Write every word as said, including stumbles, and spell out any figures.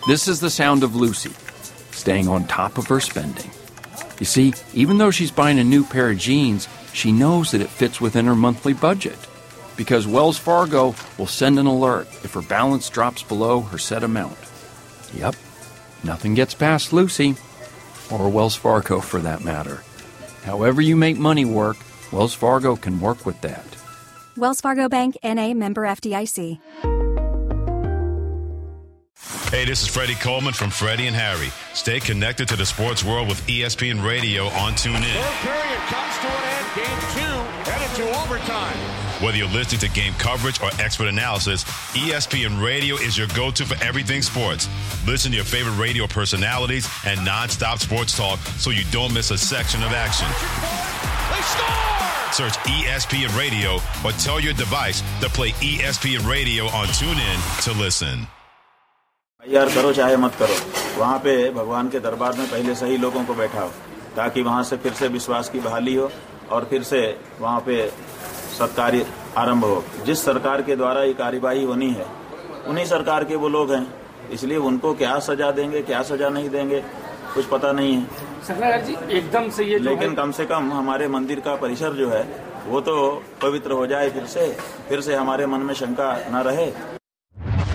This is the sound of Lucy, staying on top of her spending. You see, even though she's buying a new pair of jeans, she knows that it fits within her monthly budget. Because Wells Fargo will send an alert if her balance drops below her set amount. Yep, nothing gets past Lucy, or Wells Fargo for that matter. However you make money work, Wells Fargo can work with that. Wells Fargo Bank, N A, member F D I C. Hey, this is Freddie Coleman from Freddie and Harry. Stay connected to the sports world with E S P N Radio on TuneIn. Third period comes to an end. Game two headed to overtime. Whether you're listening to game coverage or expert analysis, E S P N Radio is your go-to for everything sports. Listen to your favorite radio personalities and nonstop sports talk so you don't miss a section of action. They score! Search E S P N Radio or tell your device to play E S P N Radio on TuneIn to listen. यार करो चाहे मत करो, वहाँ पे भगवान के दरबार में पहले सही लोगों को बैठाओ ताकि वहाँ से फिर से विश्वास की बहाली हो और फिर से वहाँ पे सत्कार्य आरंभ हो। जिस सरकार के द्वारा ये कार्यवाही होनी है उन्हीं सरकार के वो लोग हैं, इसलिए उनको क्या सजा देंगे क्या सजा नहीं देंगे कुछ पता नहीं है सरकार जी एकदम से ये। लेकिन कम से कम हमारे मंदिर का परिसर जो है वो तो पवित्र हो जाए, फिर से फिर से हमारे मन में शंका न रहे।